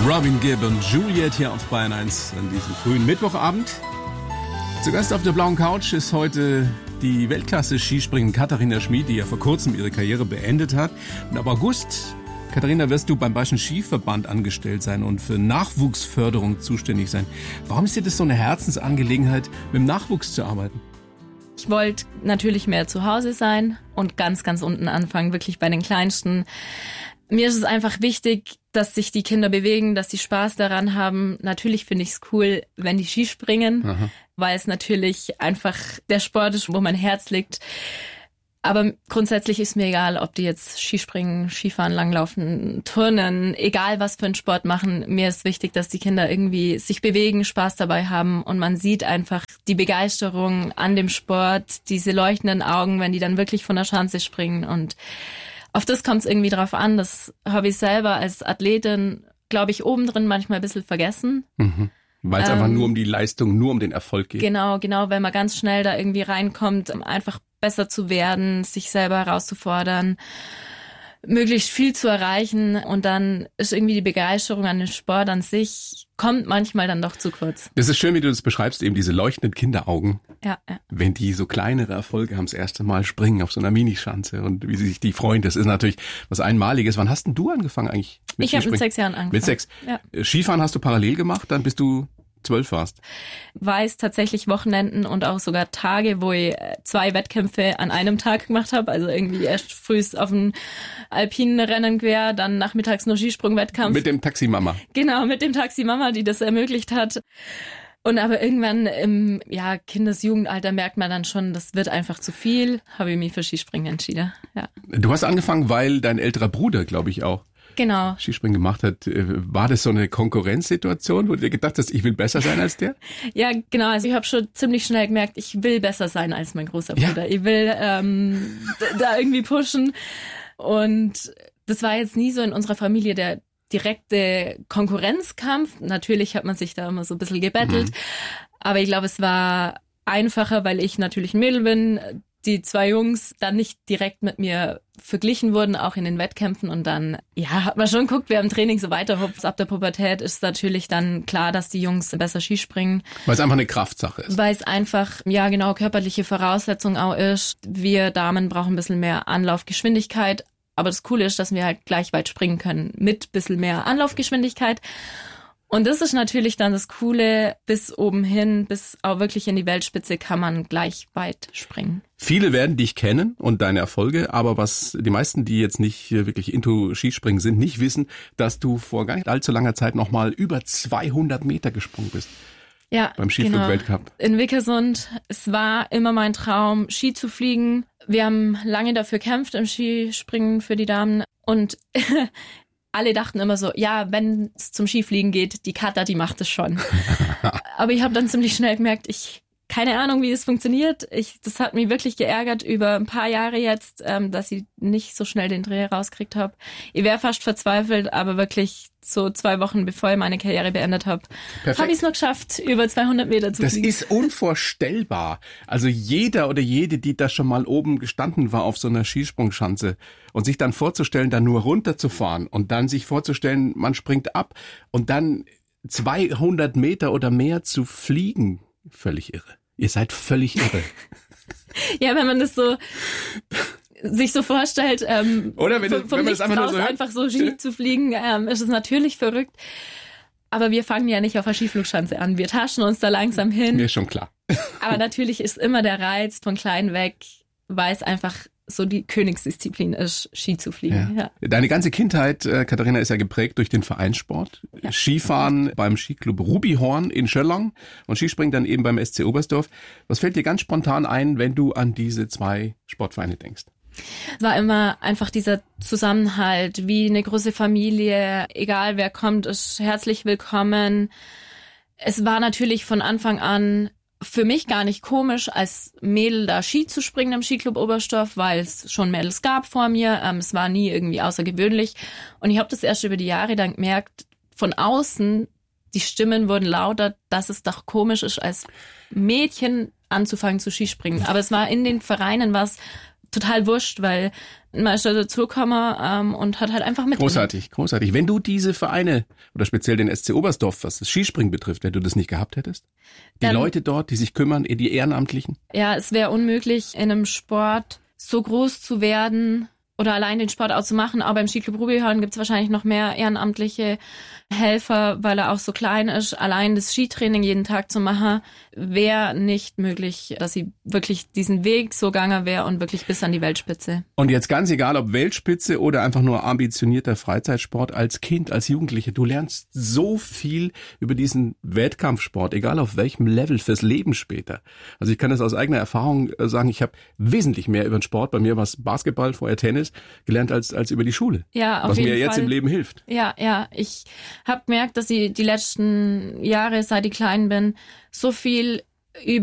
Robin Gibb und Juliet hier auf Bayern 1 an diesem frühen Mittwochabend. Zu Gast auf der blauen Couch ist heute die Weltklasse-Skispringer Katharina Schmid, die ja vor kurzem ihre Karriere beendet hat. Und ab August, Katharina, wirst du beim Bayerischen Skiverband angestellt sein und für Nachwuchsförderung zuständig sein. Warum ist dir das so eine Herzensangelegenheit, mit dem Nachwuchs zu arbeiten? Ich wollte natürlich mehr zu Hause sein und ganz, ganz unten anfangen, wirklich bei den Kleinsten. Mir ist es einfach wichtig, dass sich die Kinder bewegen, dass sie Spaß daran haben. Natürlich finde ich es cool, wenn die Skispringen, weil es natürlich einfach der Sport ist, wo mein Herz liegt. Aber grundsätzlich ist mir egal, ob die jetzt Skispringen, Skifahren, Langlaufen, Turnen, egal was für einen Sport machen. Mir ist wichtig, dass die Kinder irgendwie sich bewegen, Spaß dabei haben und man sieht einfach die Begeisterung an dem Sport, diese leuchtenden Augen, wenn die dann wirklich von der Schanze springen. Und auf das kommt es irgendwie drauf an. Das habe ich selber als Athletin, glaube ich, obendrin manchmal ein bisschen vergessen. Weil es einfach nur um die Leistung, nur um den Erfolg geht. Genau, weil man ganz schnell da irgendwie reinkommt, einfach besser zu werden, sich selber herauszufordern, möglichst viel zu erreichen und dann ist irgendwie die Begeisterung an dem Sport an sich, kommt manchmal dann doch zu kurz. Das ist schön, wie du das beschreibst, eben diese leuchtenden Kinderaugen. Ja. Wenn die so kleinere Erfolge haben, das erste Mal springen auf so einer Minischanze und wie sie sich die freuen, das ist natürlich was Einmaliges. Wann hast denn du angefangen eigentlich mit Skispringen? Ich habe mit 6 Jahren angefangen. Mit 6? Ja. Skifahren hast du parallel gemacht, dann bis du 12 warst. Weiß tatsächlich Wochenenden und auch sogar Tage, wo ich 2 Wettkämpfe an einem Tag gemacht habe. Also irgendwie erst frühst auf ein alpinen Rennen quer, dann nachmittags nur Skisprung-Wettkampf. Mit dem Taximama. Genau, mit dem Taximama, die das ermöglicht hat. Und aber irgendwann im Kindesjugendalter merkt man dann schon, das wird einfach zu viel, habe ich mich für Skispringen entschieden. Ja. Du hast angefangen, weil dein älterer Bruder, glaube ich, auch Skispringen gemacht hat. War das so eine Konkurrenzsituation, wo du dir gedacht hast, ich will besser sein als der? Ja, genau. Also ich habe schon ziemlich schnell gemerkt, ich will besser sein als mein großer Bruder. Ja. Ich will da irgendwie pushen. Und das war jetzt nie so in unserer Familie der direkte Konkurrenzkampf. Natürlich hat man sich da immer so ein bisschen gebettelt. Aber ich glaube, es war einfacher, weil ich natürlich ein Mädel bin, die 2 Jungs dann nicht direkt mit mir verglichen wurden, auch in den Wettkämpfen. Und dann, hat man schon geguckt, wer im Training so weiterhupft. Ab der Pubertät ist natürlich dann klar, dass die Jungs besser Skispringen. Weil es einfach eine Kraftsache ist. Weil es einfach, körperliche Voraussetzung auch ist. Wir Damen brauchen ein bisschen mehr Anlaufgeschwindigkeit. Aber das Coole ist, dass wir halt gleich weit springen können mit ein bisschen mehr Anlaufgeschwindigkeit. Und das ist natürlich dann das Coole, bis oben hin, bis auch wirklich in die Weltspitze kann man gleich weit springen. Viele werden dich kennen und deine Erfolge, aber was die meisten, die jetzt nicht wirklich into Skispringen sind, nicht wissen, dass du vor gar nicht allzu langer Zeit nochmal über 200 Meter gesprungen bist. Ja, beim Skiflug-Weltcup. In Vickersund. Es war immer mein Traum, Ski zu fliegen. Wir haben lange dafür gekämpft im Skispringen für die Damen und alle dachten immer so, ja, wenn es zum Skifliegen geht, die Katha, die macht es schon. Aber ich habe dann ziemlich schnell gemerkt, keine Ahnung, wie es funktioniert. Das hat mich wirklich geärgert über ein paar Jahre jetzt, dass ich nicht so schnell den Dreh rauskriegt habe. Ich wäre fast verzweifelt, aber wirklich so 2 Wochen bevor ich meine Karriere beendet habe, habe ich es noch geschafft, über 200 Meter zu fliegen. Das ist unvorstellbar. Also jeder oder jede, die da schon mal oben gestanden war auf so einer Skisprungschanze und sich dann vorzustellen, da nur runterzufahren und dann sich vorzustellen, man springt ab und dann 200 Meter oder mehr zu fliegen. Völlig irre. Ihr seid völlig irre. Ja, wenn man das so sich so vorstellt, oder wenn man das einfach nur so hört, einfach so Ski zu fliegen, ist es natürlich verrückt. Aber wir fangen ja nicht auf der Skiflugschanze an. Wir taschen uns da langsam hin. Mir ist schon klar. Aber natürlich ist immer der Reiz von klein weg, weil es einfach so die Königsdisziplin ist, Ski zu fliegen. Ja. Deine ganze Kindheit, Katharina, ist ja geprägt durch den Vereinssport. Ja. Skifahren beim Skiclub Rubihorn in Schölllang und Skispringen dann eben beim SC Oberstdorf. Was fällt dir ganz spontan ein, wenn du an diese 2 Sportvereine denkst? Es war immer einfach dieser Zusammenhalt, wie eine große Familie. Egal wer kommt, ist herzlich willkommen. Es war natürlich von Anfang an für mich gar nicht komisch, als Mädel da Ski zu springen im Skiclub Oberstdorf, weil es schon Mädels gab vor mir. Es war nie irgendwie außergewöhnlich. Und ich habe das erst über die Jahre dann gemerkt, von außen, die Stimmen wurden lauter, dass es doch komisch ist, als Mädchen anzufangen zu Skispringen. Aber es war in den Vereinen was total wurscht, weil man ist da dazugekommen und hat halt einfach mitgemacht. Großartig. Wenn du diese Vereine oder speziell den SC Oberstdorf, was das Skispringen betrifft, wenn du das nicht gehabt hättest, die Leute dort, die sich kümmern, die Ehrenamtlichen? Ja, es wäre unmöglich, in einem Sport so groß zu werden oder allein den Sport auszumachen. Auch beim Skiclub Rubihorn gibt es wahrscheinlich noch mehr ehrenamtliche Helfer, weil er auch so klein ist. Allein das Skitraining jeden Tag zu machen, wäre nicht möglich, dass sie wirklich diesen Weg so gegangen wäre und wirklich bis an die Weltspitze. Und jetzt ganz egal, ob Weltspitze oder einfach nur ambitionierter Freizeitsport, als Kind, als Jugendliche, du lernst so viel über diesen Wettkampfsport, egal auf welchem Level, fürs Leben später. Also ich kann das aus eigener Erfahrung sagen, ich habe wesentlich mehr über den Sport, bei mir war es Basketball, vorher Tennis, gelernt als über die Schule. Ja, auf was jeden mir jetzt Fall. im Leben hilft. Ja, ich habe gemerkt, dass ich die letzten Jahre, seit ich klein bin, so viel über